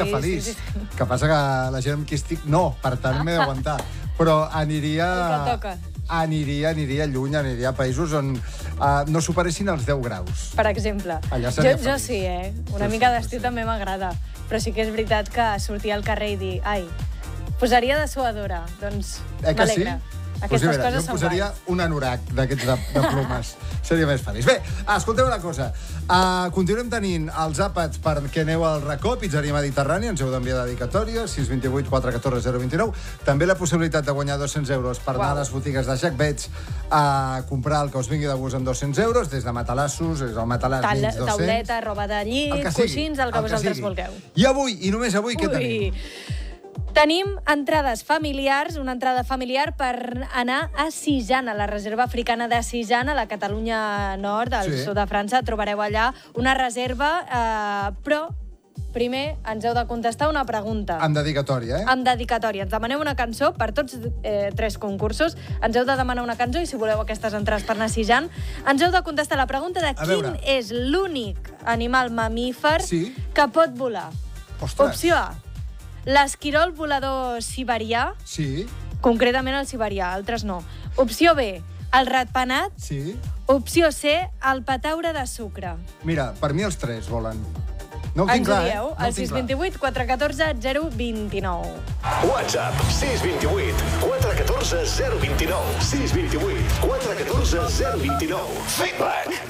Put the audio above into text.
feliç. Que passa que la gent amb qui estic, no, per tant m'he d'aguantar. Però aniria... El que toca. Aniria lluny, aniria a països on no superessin els 10 graus. Per exemple. Allà seria Jo feliç. sí, Una mica d'estiu també m'agrada. Però sí que és veritat que sortir al carrer i dir ai, posaria dessuadora. Doncs m'alegra. Aquestes coses jo són posaria guais. un anorac d'aquests de plomes. Seria més feliç. Bé, escolteu una cosa. Continuem tenint els àpats perquè aneu al racó, Pizzeria Mediterrània, ens heu d'enviar dedicatòries, 628 414 029. També la possibilitat de guanyar 200 euros per anar a les botigues de Jack Vets a comprar el que us vingui de gust amb 200 euros, des de matalassos, des del matalàs menys 200. Tauleta, roba de llit, coixins, el que vosaltres vulgueu. I avui, i només avui, què tenim? Tenim entrades familiars, una entrada familiar per anar a Sijana, la reserva africana de Sijana, a la Catalunya Nord, al sud de França. Trobareu allà una reserva, però primer ens heu de contestar una pregunta. Amb dedicatòria, Amb dedicatòria. Ens demaneu una cançó per tots 3 concursos. Ens heu de demanar una cançó i si voleu aquestes entrades per anar a Sijana, ens heu de contestar la pregunta de quin és l'únic animal mamífer que pot volar. Ostres. Opció A, l'esquirol volador siberià. Sí. Concretament el siberià, altres no. Opció B, el ratpenat. Sí. Opció C, el pataure de sucre. Mira, per mi els 3 volen. No ho tinc Ens clar, ho dieu al 628 414 029. WhatsApp 628 414 029. 628 414 029. Feedback.